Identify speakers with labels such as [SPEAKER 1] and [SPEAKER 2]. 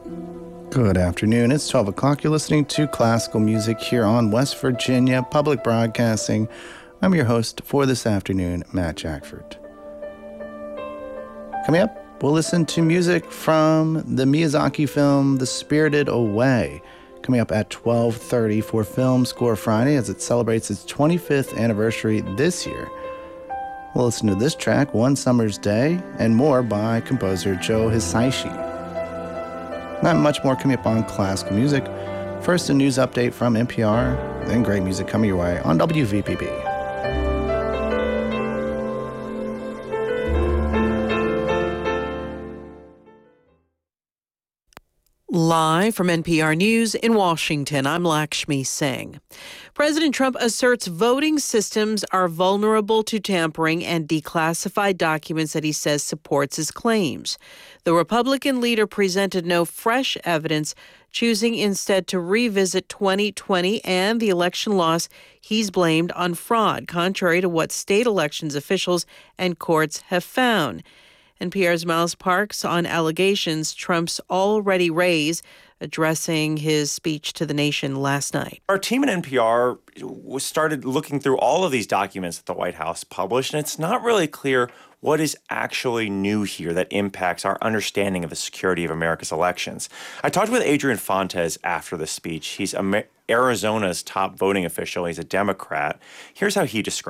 [SPEAKER 1] Good afternoon. It's 12 o'clock. You're listening to classical music here on West Virginia Public Broadcasting. I'm your host for this afternoon, Matt Jackford. Coming up, we'll listen to music from the Miyazaki film The Spirited Away, coming up at 12:30 for Film Score Friday as it celebrates its 25th anniversary this year. We'll listen to this track, One Summer's Day, and more by composer Joe Hisaishi. Not much more coming up on classical music. First, a news update from NPR, then great music coming your way on WVPB.
[SPEAKER 2] Live from NPR News in Washington, I'm Lakshmi Singh. President Trump asserts voting systems are vulnerable to tampering and declassified documents that he says supports his claims. The Republican leader presented no fresh evidence, choosing instead to revisit 2020 and the election loss he's blamed on fraud, contrary to what state elections officials and courts have found. NPR's Miles Parks on allegations Trump's already raised, addressing his speech to the nation last night.
[SPEAKER 3] Our team at NPR started looking through all of these documents that the White House published, and it's not really clear what is actually new here that impacts our understanding of the security of America's elections. I talked with Adrian Fontes after the speech. He's Arizona's top voting official. He's a Democrat. Here's how he described